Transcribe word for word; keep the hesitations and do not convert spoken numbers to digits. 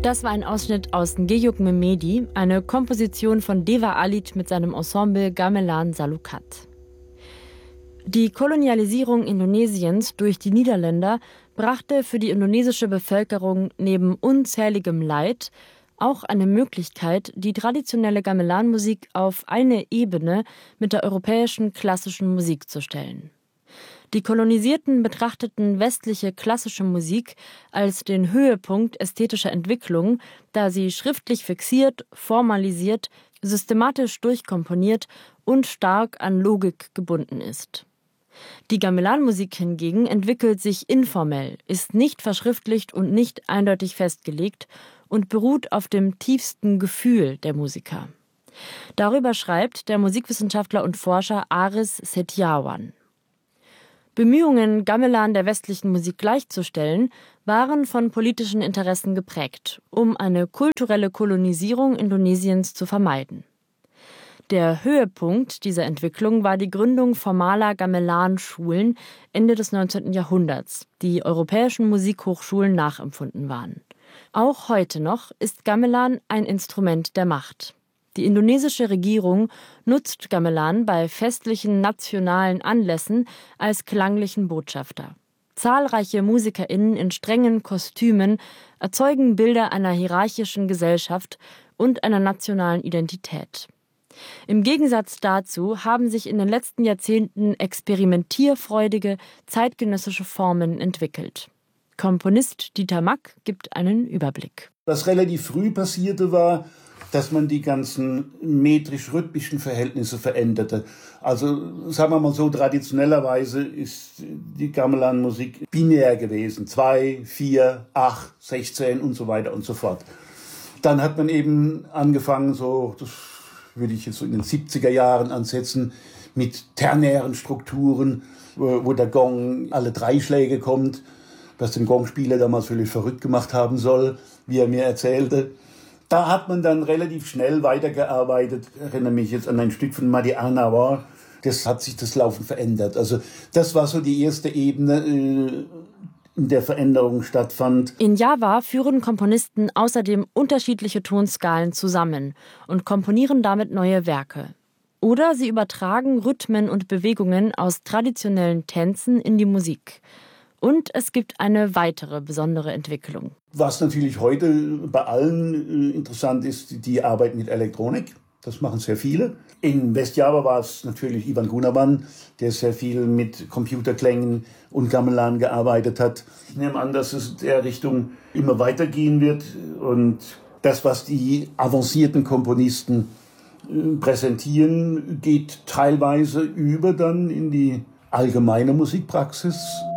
Das war ein Ausschnitt aus Ngeyuk Memedi, eine Komposition von Deva Alit mit seinem Ensemble Gamelan Salukat. Die Kolonialisierung Indonesiens durch die Niederländer brachte für die indonesische Bevölkerung neben unzähligem Leid auch eine Möglichkeit, die traditionelle Gamelan-Musik auf eine Ebene mit der europäischen klassischen Musik zu stellen. Die Kolonisierten betrachteten westliche klassische Musik als den Höhepunkt ästhetischer Entwicklung, da sie schriftlich fixiert, formalisiert, systematisch durchkomponiert und stark an Logik gebunden ist. Die Gamelan-Musik hingegen entwickelt sich informell, ist nicht verschriftlicht und nicht eindeutig festgelegt und beruht auf dem tiefsten Gefühl der Musiker. Darüber schreibt der Musikwissenschaftler und Forscher Aris Setiawan. Bemühungen, Gamelan der westlichen Musik gleichzustellen, waren von politischen Interessen geprägt, um eine kulturelle Kolonisierung Indonesiens zu vermeiden. Der Höhepunkt dieser Entwicklung war die Gründung formaler Gamelan-Schulen Ende des neunzehnten Jahrhunderts, die europäischen Musikhochschulen nachempfunden waren. Auch heute noch ist Gamelan ein Instrument der Macht. Die indonesische Regierung nutzt Gamelan bei festlichen nationalen Anlässen als klanglichen Botschafter. Zahlreiche MusikerInnen in strengen Kostümen erzeugen Bilder einer hierarchischen Gesellschaft und einer nationalen Identität. Im Gegensatz dazu haben sich in den letzten Jahrzehnten experimentierfreudige, zeitgenössische Formen entwickelt. Komponist Dieter Mack gibt einen Überblick. Was relativ früh passierte, war, dass man die ganzen metrisch-rhythmischen Verhältnisse veränderte. Also sagen wir mal so, traditionellerweise ist die Gamelan-Musik binär gewesen. Zwei, vier, acht, sechzehn und so weiter und so fort. Dann hat man eben angefangen, so, das würde ich jetzt so in den siebziger Jahren ansetzen, mit ternären Strukturen, wo, wo der Gong alle drei Schläge kommt, was den Gongspieler damals völlig verrückt gemacht haben soll, wie er mir erzählte. Da hat man dann relativ schnell weitergearbeitet. Ich erinnere mich jetzt an ein Stück von Madi Arnawa. Das hat sich das Laufen verändert. Also das war so die erste Ebene, in der Veränderung stattfand. In Java führen Komponisten außerdem unterschiedliche Tonskalen zusammen und komponieren damit neue Werke. Oder sie übertragen Rhythmen und Bewegungen aus traditionellen Tänzen in die Musik. Und es gibt eine weitere besondere Entwicklung. Was natürlich heute bei allen interessant ist, die Arbeit mit Elektronik. Das machen sehr viele. In Westjava war es natürlich Ivan Gunawan, der sehr viel mit Computerklängen und Gamelan gearbeitet hat. Ich nehme an, dass es in der Richtung immer weitergehen wird. Und das, was die avancierten Komponisten präsentieren, geht teilweise über dann in die allgemeine Musikpraxis.